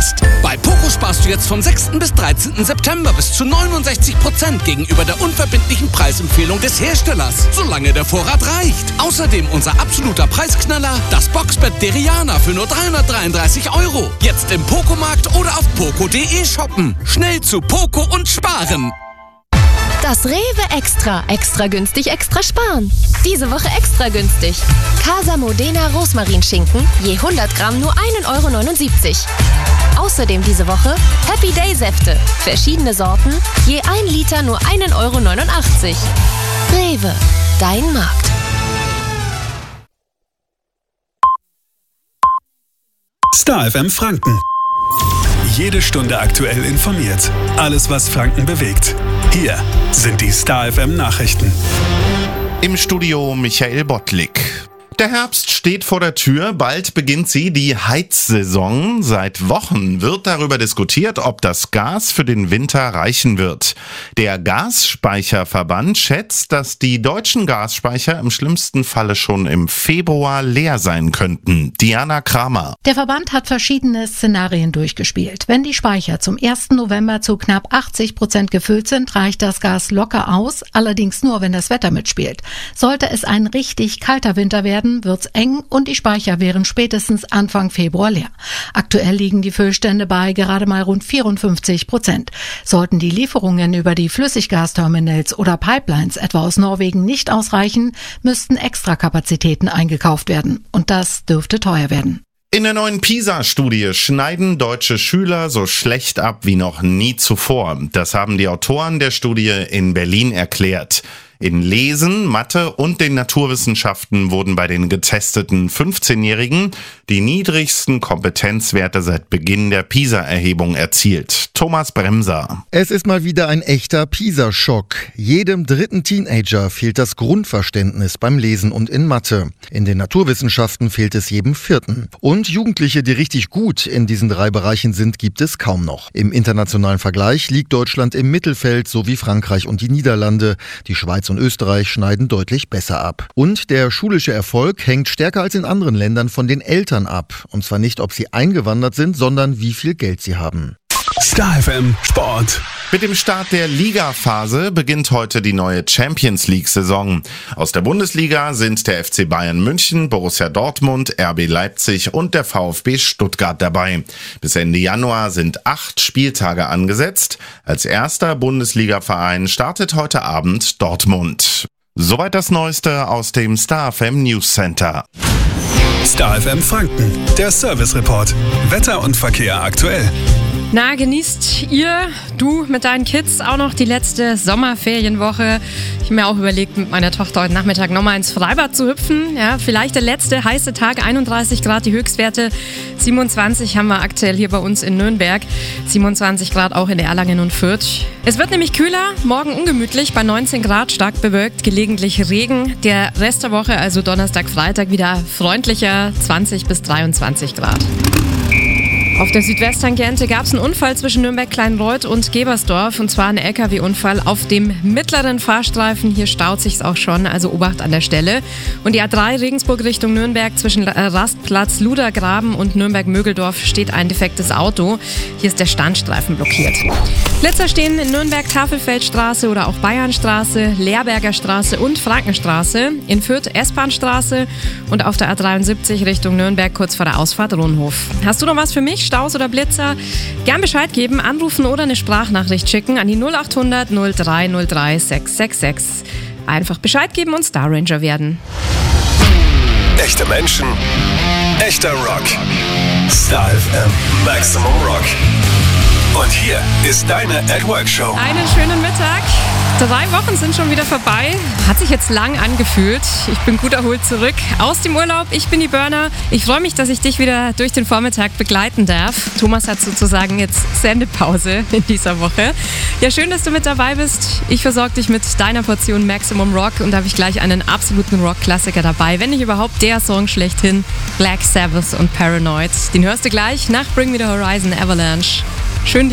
hast. Bei Poco sparst du jetzt vom 6. bis 13. September bis zu 69% gegenüber der unverbindlichen Preisempfehlung des Herstellers, solange der Vorrat reicht. Außerdem unser absoluter Preisknaller, das Boxbett Deriana für nur 333 €. Jetzt im Poco-Markt oder auf poco.de shoppen. Schnell zu Poco und sparen. Das Rewe Extra. Extra günstig, extra sparen. Diese Woche extra günstig. Casa Modena Rosmarinschinken, je 100 Gramm nur 1,79 €. Außerdem diese Woche Happy Day Säfte. Verschiedene Sorten, je 1 Liter nur 1,89 €. Rewe, dein Markt. Star FM Franken. Jede Stunde aktuell informiert. Alles, was Franken bewegt. Hier sind die Star FM Nachrichten. Im Studio Michael Bottlik. Der Herbst steht vor der Tür, bald beginnt sie, die Heizsaison. Seit Wochen wird darüber diskutiert, ob das Gas für den Winter reichen wird. Der Gasspeicherverband schätzt, dass die deutschen Gasspeicher im schlimmsten Falle schon im Februar leer sein könnten. Diana Kramer. Der Verband hat verschiedene Szenarien durchgespielt. Wenn die Speicher zum 1. November zu knapp 80% gefüllt sind, reicht das Gas locker aus, allerdings nur, wenn das Wetter mitspielt. Sollte es ein richtig kalter Winter werden, wird's eng und die Speicher wären spätestens Anfang Februar leer. Aktuell liegen die Füllstände bei gerade mal rund 54%. Sollten die Lieferungen über die Flüssiggasterminals oder Pipelines etwa aus Norwegen nicht ausreichen, müssten Extrakapazitäten eingekauft werden. Und das dürfte teuer werden. In der neuen PISA-Studie schneiden deutsche Schüler so schlecht ab wie noch nie zuvor. Das haben die Autoren der Studie in Berlin erklärt. In Lesen, Mathe und den Naturwissenschaften wurden bei den getesteten 15-Jährigen die niedrigsten Kompetenzwerte seit Beginn der PISA-Erhebung erzielt. Thomas Bremser. Es ist mal wieder ein echter PISA-Schock. Jedem dritten Teenager fehlt das Grundverständnis beim Lesen und in Mathe. In den Naturwissenschaften fehlt es jedem vierten. Und Jugendliche, die richtig gut in diesen 3 Bereichen sind, gibt es kaum noch. Im internationalen Vergleich liegt Deutschland im Mittelfeld, so wie Frankreich und die Niederlande. Die Schweiz und Österreich schneiden deutlich besser ab. Und der schulische Erfolg hängt stärker als in anderen Ländern von den Eltern ab. Und zwar nicht, ob sie eingewandert sind, sondern wie viel Geld sie haben. Star FM Sport. Mit dem Start der Ligaphase beginnt heute die neue Champions-League-Saison. Aus der Bundesliga sind der FC Bayern München, Borussia Dortmund, RB Leipzig und der VfB Stuttgart dabei. Bis Ende Januar sind 8 Spieltage angesetzt. Als erster Bundesliga-Verein startet heute Abend Dortmund. Soweit das Neueste aus dem Star FM News Center. Star FM Franken, der Service Report. Wetter und Verkehr aktuell. Na, genießt du mit deinen Kids auch noch die letzte Sommerferienwoche? Ich habe mir auch überlegt, mit meiner Tochter heute Nachmittag nochmal ins Freibad zu hüpfen. Ja, vielleicht der letzte heiße Tag, 31 Grad die Höchstwerte, 27 haben wir aktuell hier bei uns in Nürnberg, 27 Grad auch in Erlangen und Fürth. Es wird nämlich kühler, morgen ungemütlich bei 19 Grad, stark bewölkt, gelegentlich Regen. Der Rest der Woche, also Donnerstag, Freitag, wieder freundlicher, 20 bis 23 Grad. Auf der Südwesttangente gab es einen Unfall zwischen Nürnberg-Kleinreuth und Gebersdorf, und zwar ein LKW-Unfall auf dem mittleren Fahrstreifen. Hier staut sich's auch schon, also Obacht an der Stelle. Und die A3 Regensburg Richtung Nürnberg zwischen Rastplatz Ludergraben und Nürnberg-Mögeldorf steht ein defektes Auto. Hier ist der Standstreifen blockiert. Blitzer stehen in Nürnberg Tafelfeldstraße oder auch Bayernstraße, Lehrberger Straße und Frankenstraße, in Fürth S-Bahn-Straße und auf der A73 Richtung Nürnberg kurz vor der Ausfahrt Rohnhof. Hast du noch was für mich? Staus oder Blitzer? Gern Bescheid geben, anrufen oder eine Sprachnachricht schicken an die 0800 0303 666. Einfach Bescheid geben und Star Ranger werden. Echte Menschen, echter Rock. Star FM Maximum Rock. Und hier ist deine @Work-Show. Einen schönen Mittag. 3 Wochen sind schon wieder vorbei. Hat sich jetzt lang angefühlt. Ich bin gut erholt zurück aus dem Urlaub. Ich bin die Burner. Ich freue mich, dass ich dich wieder durch den Vormittag begleiten darf. Thomas hat sozusagen jetzt Sendepause in dieser Woche. Ja, schön, dass du mit dabei bist. Ich versorge dich mit deiner Portion Maximum Rock und da habe ich gleich einen absoluten Rock-Klassiker dabei. Wenn nicht überhaupt der Song schlechthin. Black Sabbath und Paranoid. Den hörst du gleich nach Bring Me the Horizon Avalanche. Schön,